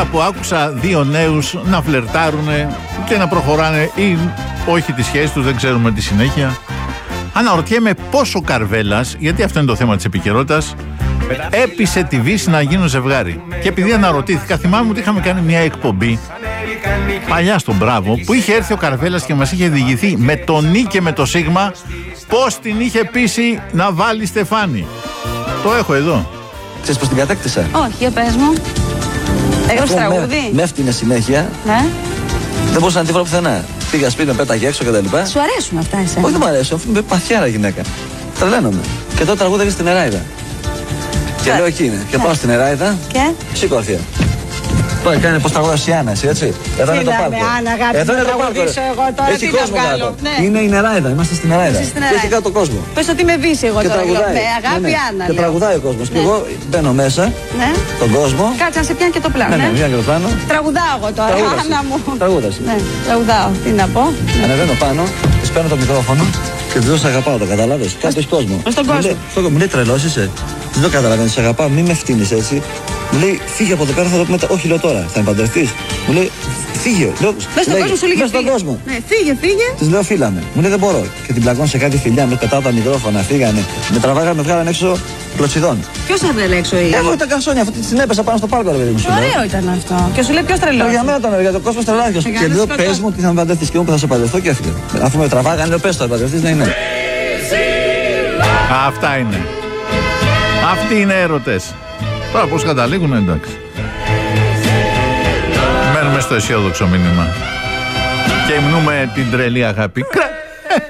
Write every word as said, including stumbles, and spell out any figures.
Κάπου άκουσα δύο νέους να φλερτάρουνε και να προχωράνε ή όχι τη σχέση τους, δεν ξέρουμε τη συνέχεια. Αναρωτιέμαι πόσο Καρβέλας, γιατί αυτό είναι το θέμα της επικαιρότητας, έπεισε τη Βύση να γίνουν ζευγάρι. Και επειδή αναρωτήθηκα, θυμάμαι ότι είχαμε κάνει μια εκπομπή παλιά στον Μπράβο που είχε έρθει ο Καρβέλας και μας είχε διηγηθεί με το Νι και με το Σίγμα πώς την είχε πείσει να βάλει στεφάνι. Το έχω εδώ. Ξέρεις πως την κατέκτησα? Όχι, για πες μου. Έγραψε τραγούδι. Με έφτιανε συνέχεια. Ναι. Δεν μπορούσα να τη βρω πουθενά. Πήγα σπίτι, με πέταγε έξω κτλ. Σου αρέσουν αυτά εσένα? Όχι, δεν μου αρέσουν. Αφού είμαι παθιάρα γυναίκα. Τρελαίνομαι. Και τότε τραγούδαγε στην Εράιδα. Και λέω εκεί είναι. Και πάω στην Εράιδα. Και? Σηκώθια. Τώρα κάνει πως τραγούδας η Άννα, εσύ, έτσι. Εδώ είναι το πάρκο. Εδώ είναι το πάρκο. Έχει κόσμο κάτω. Είναι η Νεράιδα, είμαστε στην Νεράιδα. Και έχει κάτω κόσμο. Πες ότι με Βύση εγώ τώρα. Με αγάπη Άννα. Και τραγουδάει ο κόσμος. Και εγώ μπαίνω μέσα, τον κόσμο. Κάτσε να σε πιάνει και το πλάνο. Ναι, ναι, πιάνει και το πλάνο. Τραγουδάω εγώ τώρα, Άννα μου. Τραγούδασε. Ναι, τραγουδάω. Τι να πω. Ανεβαίνω πάνω, της παίρνω το μικρόφωνο και της λέω σ' αγαπάω, το καταλάβες. Κάτω έχει κόσμο. Στον κόσμο. Μου λέει τρελός είσαι. Της λέω καταλαβαίνεις, σ' αγαπάω, μη με φτύνεις έτσι. Μου λέει φύγε από εδώ πέρα, θα το πούμε. Όχι, λέω τώρα, θα με παντρευτείς. Μου λέει φύγε. Μες στον κόσμο σου λέει μες στον κόσμο. Ναι, φύγε, φύγε. Της λέω φύλαμε. Μου λέει δεν μπορώ. Και την πλακώνω σε κάτι φιλιά, με πετάω τα μικρόφωνα, φύγανε. Με τραβάγανε, με βγάλανε έξω κλωτσιδών. Ποιος έβγαλε έξω η. Εγώ ήταν καυσόνια, αυτή την έπεσα πάνω στο πάρκο, ρε παιδί μου. Ωραίο ήταν αυτό. Και σου λέει ποιος τρελός. Για μένα ήταν ωραίο, για τον κόσμο τρελάχιος. Και λέω πες μου ότι θα με παντρευτείς και εγώ που θα σε παντρευτώ και έφυγε. Αφού με τραβάγανε, λέω πες το, θα παντρευτείς, ναι, ναι. Αυτά είναι. Αυτοί είναι έρωτες. Τώρα πώς καταλήγουν, εντάξει. Μένουμε στο αισιόδοξο μήνυμα. Και υμνούμε την τρελή αγάπη.